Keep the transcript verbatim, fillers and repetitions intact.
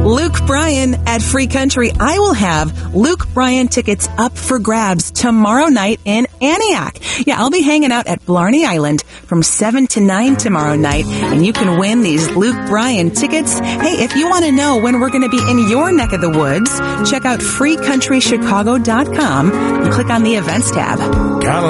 Luke Bryan at Free Country. I will have Luke Bryan tickets up for grabs tomorrow night in Antioch. Yeah, I'll be hanging out at Blarney Island from seven to nine tomorrow night, and you can win these Luke Bryan tickets. Hey, if you want to know when we're going to be in your neck of the woods, check out free country chicago dot com and click on the events tab. Gotta